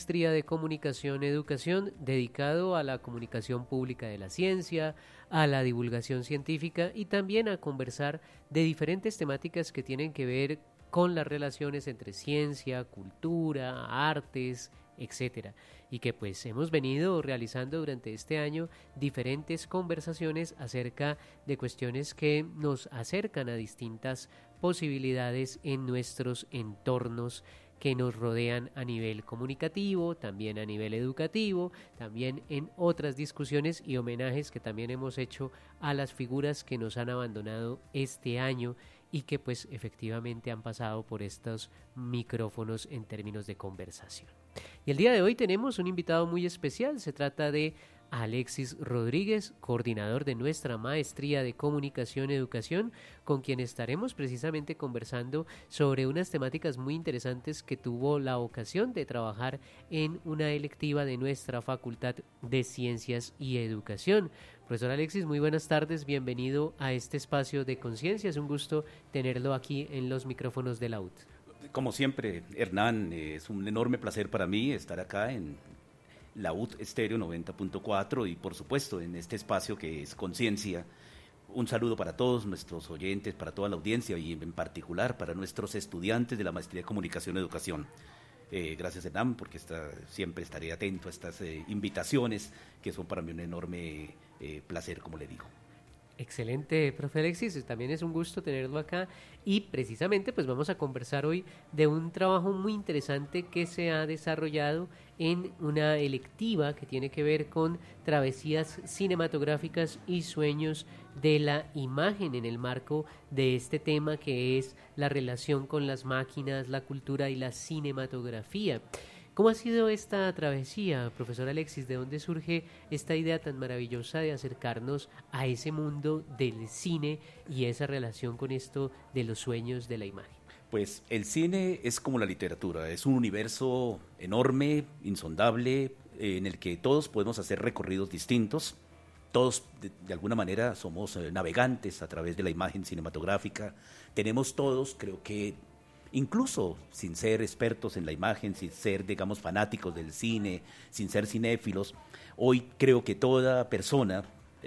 Maestría de Comunicación y Educación, dedicado a la comunicación pública de la ciencia, a la divulgación científica y también a conversar de diferentes temáticas que tienen que ver con las relaciones entre ciencia, cultura, artes, etcétera, y que pues hemos venido realizando durante este año diferentes conversaciones acerca de cuestiones que nos acercan a distintas posibilidades en nuestros entornos que nos rodean a nivel comunicativo, también a nivel educativo, también en otras discusiones y homenajes que también hemos hecho a las figuras que nos han abandonado este año y que pues efectivamente han pasado por estos micrófonos en términos de conversación. Y el día de hoy tenemos un invitado muy especial, se trata de Alexis Rodríguez, coordinador de nuestra Maestría de Comunicación y Educación, con quien estaremos precisamente conversando sobre unas temáticas muy interesantes que tuvo la ocasión de trabajar en una electiva de nuestra Facultad de Ciencias y Educación. Profesor Alexis, muy buenas tardes, bienvenido a este espacio de conciencia, es un gusto tenerlo aquí en los micrófonos de la UT. Como siempre, Hernán, es un enorme placer para mí estar acá en la UT Estéreo 90.4 y por supuesto en este espacio que es Conciencia. Un saludo para todos nuestros oyentes, para toda la audiencia y en particular para nuestros estudiantes de la Maestría de Comunicación y Educación. Gracias, Hernán, porque siempre estaré atento a estas invitaciones que son para mí un enorme placer, como le digo. Excelente, profe Alexis, también es un gusto tenerlo acá y precisamente pues vamos a conversar hoy de un trabajo muy interesante que se ha desarrollado en una electiva que tiene que ver con travesías cinematográficas y sueños de la imagen en el marco de este tema que es la relación con las máquinas, la cultura y la cinematografía. ¿Cómo ha sido esta travesía, profesor Alexis? ¿De dónde surge esta idea tan maravillosa de acercarnos a ese mundo del cine y esa relación con esto de los sueños de la imagen? Pues el cine es como la literatura, es un universo enorme, insondable, en el que todos podemos hacer recorridos distintos. Todos, de alguna manera, somos navegantes a través de la imagen cinematográfica. Tenemos todos, creo que, incluso sin ser expertos en la imagen, sin ser, digamos, fanáticos del cine, sin ser cinéfilos, hoy creo que toda persona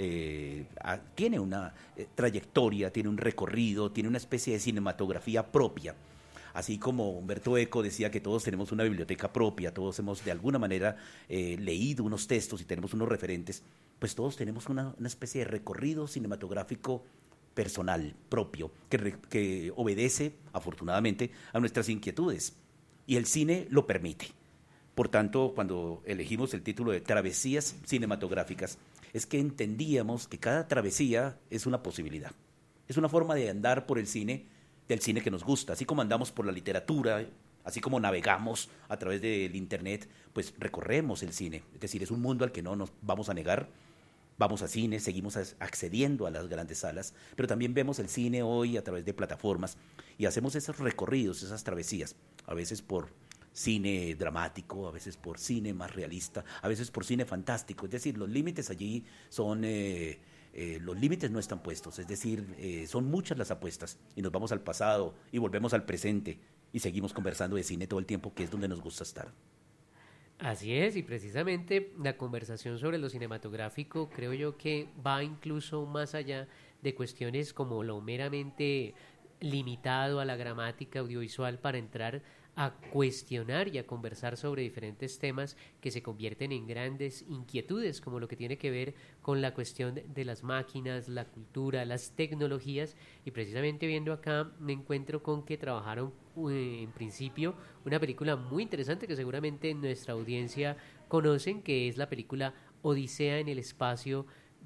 tiene una trayectoria, tiene un recorrido, tiene una especie de cinematografía propia. Así como Humberto Eco decía que todos tenemos una biblioteca propia, todos hemos de alguna manera leído unos textos y tenemos unos referentes, pues todos tenemos una especie de recorrido cinematográfico personal, propio, que obedece, afortunadamente, a nuestras inquietudes. Y el cine lo permite. Por tanto, cuando elegimos el título de Travesías Cinematográficas, es que entendíamos que cada travesía es una posibilidad. Es una forma de andar por el cine, del cine que nos gusta. Así como andamos por la literatura, así como navegamos a través del internet, pues recorremos el cine. Es decir, es un mundo al que no nos vamos a negar. Vamos a cine, seguimos accediendo a las grandes salas, pero también vemos el cine hoy a través de plataformas y hacemos esos recorridos, esas travesías, a veces por cine dramático, a veces por cine más realista, a veces por cine fantástico. Es decir, los límites allí son, los límites no están puestos, es decir, son muchas las apuestas y nos vamos al pasado y volvemos al presente y seguimos conversando de cine todo el tiempo, que es donde nos gusta estar. Así es, y precisamente la conversación sobre lo cinematográfico creo yo que va incluso más allá de cuestiones como lo meramente limitado a la gramática audiovisual para entrar a cuestionar y a conversar sobre diferentes temas que se convierten en grandes inquietudes, como lo que tiene que ver con la cuestión de las máquinas, la cultura, las tecnologías, y precisamente viendo acá me encuentro con que trabajaron en principio una película muy interesante que seguramente nuestra audiencia conocen, que es la película Odisea en el Espacio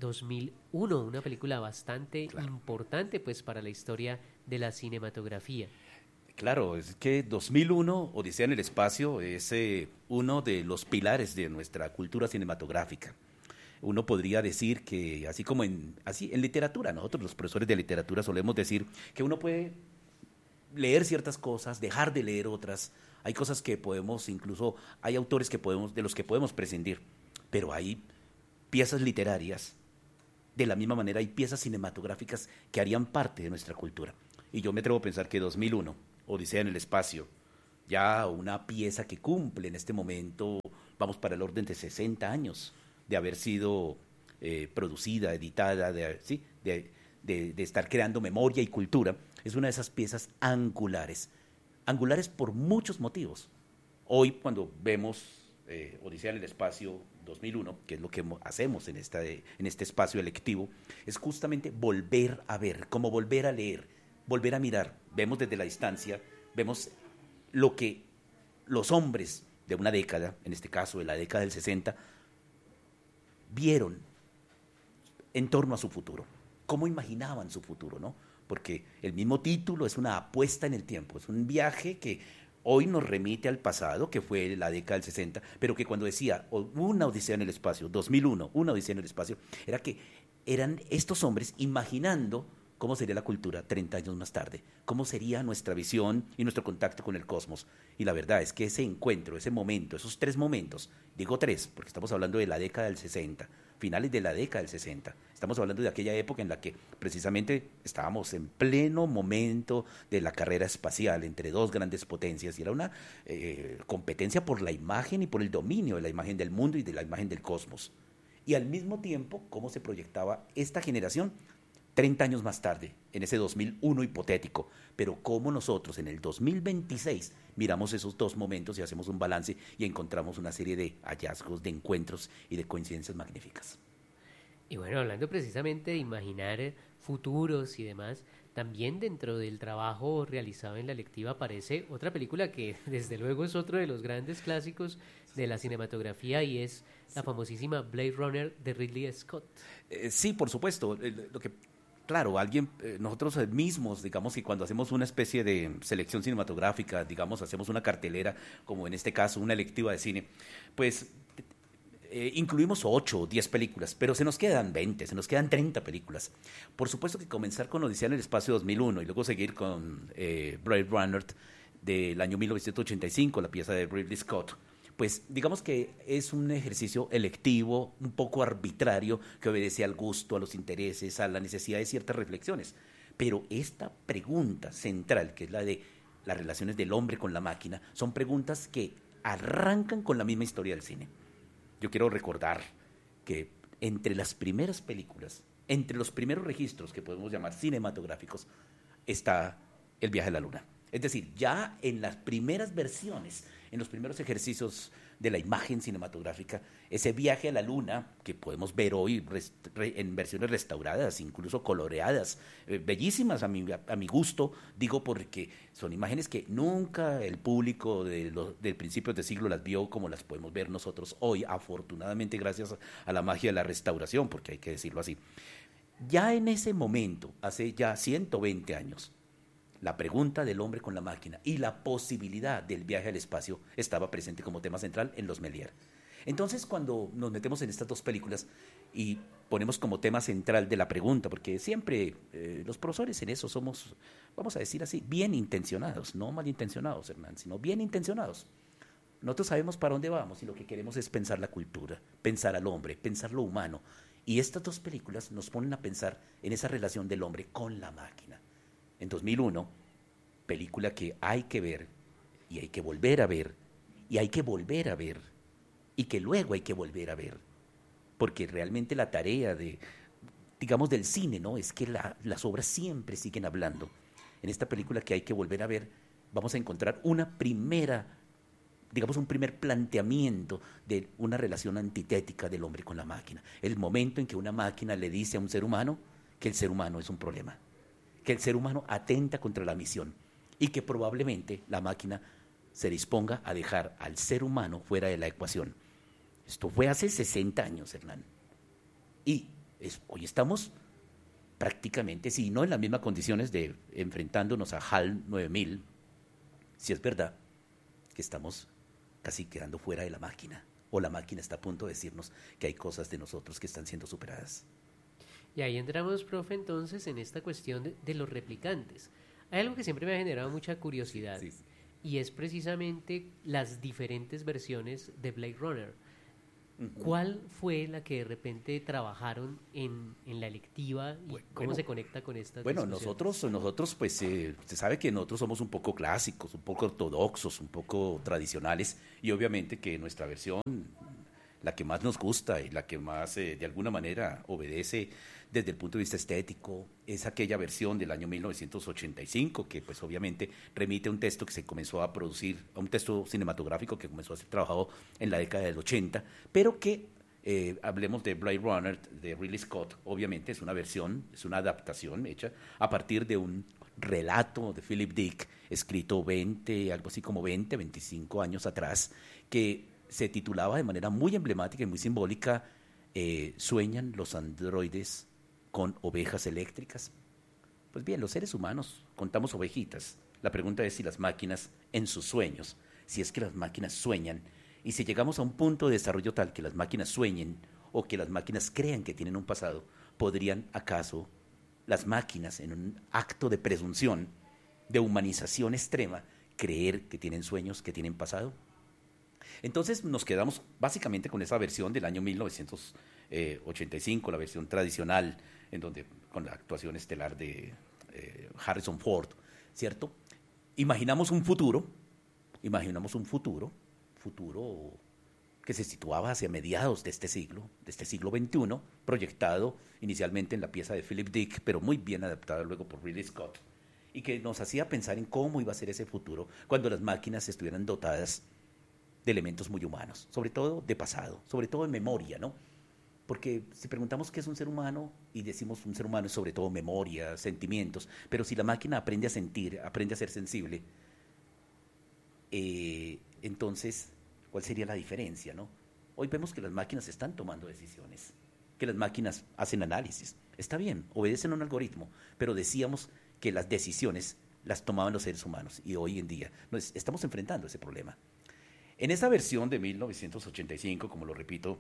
2001, una película bastante importante pues para la historia de la cinematografía. Claro, es que 2001, Odisea en el Espacio, es uno de los pilares de nuestra cultura cinematográfica. Uno podría decir que, así en literatura, nosotros los profesores de literatura solemos decir que uno puede leer ciertas cosas, dejar de leer otras. Hay cosas que podemos, incluso hay autores de los que podemos prescindir, pero hay piezas literarias, de la misma manera hay piezas cinematográficas que harían parte de nuestra cultura. Y yo me atrevo a pensar que 2001, Odisea en el Espacio, ya una pieza que cumple en este momento vamos para el orden de 60 años de haber sido producida, editada, ¿sí? de estar creando memoria y cultura. Es una de esas piezas angulares por muchos motivos. Hoy, cuando vemos Odisea en el Espacio 2001, que es lo que hacemos en este espacio electivo, es justamente volver a ver, como volver a leer, volver a mirar. Vemos desde la distancia, vemos lo que los hombres de una década, en este caso de la década del 60, vieron en torno a su futuro, cómo imaginaban su futuro, ¿no? Porque el mismo título es una apuesta en el tiempo, es un viaje que hoy nos remite al pasado, que fue la década del 60, pero que cuando decía una odisea en el espacio, 2001, una odisea en el espacio, era que eran estos hombres imaginando cómo sería la cultura 30 años más tarde, cómo sería nuestra visión y nuestro contacto con el cosmos. Y la verdad es que ese encuentro, ese momento, esos 3 momentos, digo 3, porque estamos hablando de la década del 60, finales de la década del 60, estamos hablando de aquella época en la que precisamente estábamos en pleno momento de la carrera espacial entre 2 grandes potencias, y era una competencia por la imagen y por el dominio de la imagen del mundo y de la imagen del cosmos. Y al mismo tiempo, cómo se proyectaba esta generación 30 años más tarde, en ese 2001 hipotético, pero cómo nosotros en el 2026 miramos esos 2 momentos y hacemos un balance y encontramos una serie de hallazgos, de encuentros y de coincidencias magníficas. Y bueno, hablando precisamente de imaginar futuros y demás, también dentro del trabajo realizado en la lectiva aparece otra película que desde luego es otro de los grandes clásicos de la cinematografía, y es la famosísima Blade Runner de Ridley Scott. Sí, por supuesto. Claro, nosotros mismos, digamos que cuando hacemos una especie de selección cinematográfica, digamos, hacemos una cartelera, como en este caso una electiva de cine, pues incluimos 8 o 10 películas, pero se nos quedan 20, se nos quedan 30 películas. Por supuesto que comenzar con Odisea en el Espacio 2001 y luego seguir con Blade Runner del año 1985, la pieza de Ridley Scott, pues digamos que es un ejercicio electivo, un poco arbitrario, que obedece al gusto, a los intereses, a la necesidad de ciertas reflexiones. Pero esta pregunta central, que es la de las relaciones del hombre con la máquina, son preguntas que arrancan con la misma historia del cine. Yo quiero recordar que entre las primeras películas, entre los primeros registros que podemos llamar cinematográficos, está El viaje a la luna. Es decir, ya en las primeras versiones, en los primeros ejercicios de la imagen cinematográfica, ese viaje a la luna que podemos ver hoy en versiones restauradas, incluso coloreadas, bellísimas a mi gusto, digo porque son imágenes que nunca el público de principios de siglo las vio como las podemos ver nosotros hoy, afortunadamente gracias a la magia de la restauración, porque hay que decirlo así. Ya en ese momento, hace ya 120 años, la pregunta del hombre con la máquina y la posibilidad del viaje al espacio estaba presente como tema central en Los Méliès. Entonces, cuando nos metemos en estas 2 películas y ponemos como tema central de la pregunta, porque siempre los profesores en eso somos, vamos a decir así, bien intencionados, no malintencionados, Hernán, sino bien intencionados. Nosotros sabemos para dónde vamos y lo que queremos es pensar la cultura, pensar al hombre, pensar lo humano. Y estas 2 películas nos ponen a pensar en esa relación del hombre con la máquina. En 2001, película que hay que ver y hay que volver a ver y hay que volver a ver y que luego hay que volver a ver, porque realmente la tarea digamos, del cine, ¿no?, es que las obras siempre siguen hablando. En esta película que hay que volver a ver vamos a encontrar un primer planteamiento de una relación antitética del hombre con la máquina. El momento en que una máquina le dice a un ser humano que el ser humano es un problema, que el ser humano atenta contra la misión y que probablemente la máquina se disponga a dejar al ser humano fuera de la ecuación. Esto fue hace 60 años, Hernán. Y hoy estamos prácticamente, si no en las mismas condiciones de enfrentándonos a HAL 9000, si es verdad que estamos casi quedando fuera de la máquina, o la máquina está a punto de decirnos que hay cosas de nosotros que están siendo superadas. Y ahí entramos, profe, entonces en esta cuestión de los replicantes. Hay algo que siempre me ha generado mucha curiosidad, y es precisamente las diferentes versiones de Blade Runner. ¿Cuál fue la que de repente trabajaron en la electiva y cómo se conecta con estas discusiones? Nosotros pues se sabe que nosotros somos un poco clásicos, un poco ortodoxos, un poco tradicionales y obviamente que nuestra versión, la que más nos gusta y la que más de alguna manera obedece desde el punto de vista estético, es aquella versión del año 1985 que pues obviamente remite a un texto que se comenzó a producir, a un texto cinematográfico que comenzó a ser trabajado en la década del 80, pero que hablemos de Blade Runner de Ridley Scott, obviamente es una versión, es una adaptación hecha a partir de un relato de Philip Dick, escrito algo así como 25 años atrás, que se titulaba de manera muy emblemática y muy simbólica, ¿Sueñan los androides con ovejas eléctricas? Pues bien, los seres humanos contamos ovejitas. La pregunta es si las máquinas en sus sueños, si es que las máquinas sueñan, y si llegamos a un punto de desarrollo tal que las máquinas sueñen o que las máquinas crean que tienen un pasado, ¿podrían acaso las máquinas, en un acto de presunción, de humanización extrema, creer que tienen sueños, que tienen pasado? Entonces nos quedamos básicamente con esa versión del año 1985, la versión tradicional, en donde con la actuación estelar de Harrison Ford, ¿cierto? Imaginamos un futuro que se situaba hacia mediados de este siglo XXI, proyectado inicialmente en la pieza de Philip Dick, pero muy bien adaptada luego por Ridley Scott, y que nos hacía pensar en cómo iba a ser ese futuro cuando las máquinas estuvieran dotadas de elementos muy humanos, sobre todo de pasado, sobre todo en memoria, ¿no? Porque si preguntamos qué es un ser humano y decimos un ser humano es sobre todo memoria, sentimientos, pero si la máquina aprende a sentir, aprende a ser sensible, entonces, ¿cuál sería la diferencia, no? Hoy vemos que las máquinas están tomando decisiones, que las máquinas hacen análisis. Está bien, obedecen a un algoritmo, pero decíamos que las decisiones las tomaban los seres humanos y hoy en día estamos enfrentando ese problema. En esa versión de 1985, como lo repito,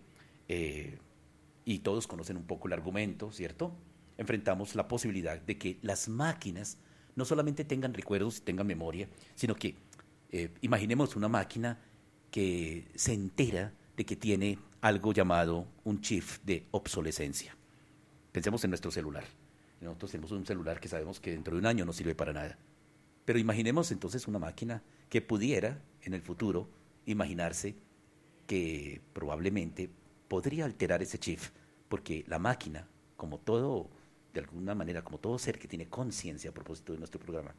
y todos conocen un poco el argumento, ¿cierto? Enfrentamos la posibilidad de que las máquinas no solamente tengan recuerdos y tengan memoria, sino que imaginemos una máquina que se entera de que tiene algo llamado un chip de obsolescencia. Pensemos en nuestro celular. Nosotros tenemos un celular que sabemos que dentro de un año no sirve para nada. Pero imaginemos entonces una máquina que pudiera, en el futuro, imaginarse que probablemente podría alterar ese chip, porque la máquina, como todo, de alguna manera, como todo ser que tiene conciencia a propósito de nuestro programa,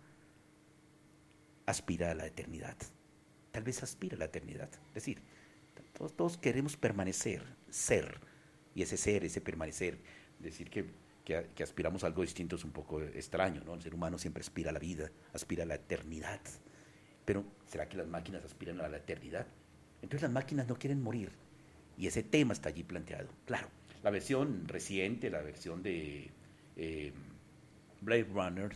aspira a la eternidad. Tal vez aspira a la eternidad. Es decir, todos queremos permanecer, ser, y ese ser, ese permanecer, decir que aspiramos a algo distinto es un poco extraño, ¿no? El ser humano siempre aspira a la vida, aspira a la eternidad. Pero, ¿será que las máquinas aspiran a la eternidad? Entonces las máquinas no quieren morir. Y ese tema está allí planteado. Claro, la versión reciente, la versión de Blade Runner,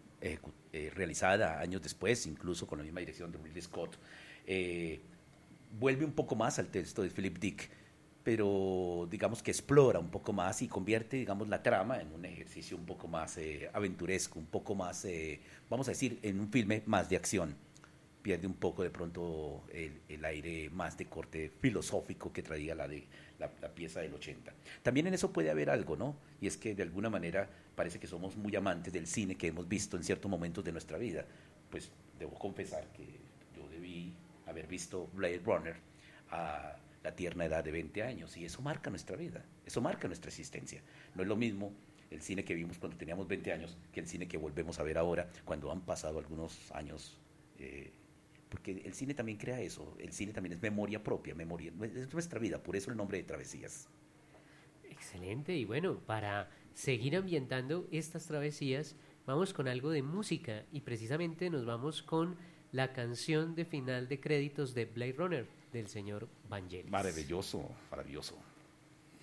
realizada años después, incluso con la misma dirección de Ridley Scott, vuelve un poco más al texto de Philip Dick, pero digamos que explora un poco más y convierte, digamos, la trama en un ejercicio un poco más aventuresco, un poco más, vamos a decir, en un filme más de acción. Pierde un poco de pronto el aire más de corte filosófico que traía la pieza del 80. También en eso puede haber algo, ¿no? Y es que de alguna manera parece que somos muy amantes del cine que hemos visto en ciertos momentos de nuestra vida. Pues debo confesar que yo debí haber visto Blade Runner a la tierna edad de 20 años y eso marca nuestra vida, eso marca nuestra existencia. No es lo mismo el cine que vimos cuando teníamos 20 años que el cine que volvemos a ver ahora cuando han pasado algunos años, porque el cine también crea eso, el cine también es memoria propia, memoria, es nuestra vida, por eso el nombre de Travesías. Excelente, y bueno, para seguir ambientando estas travesías, vamos con algo de música y precisamente nos vamos con la canción de final de créditos de Blade Runner del señor Vangelis. Maravilloso, maravilloso.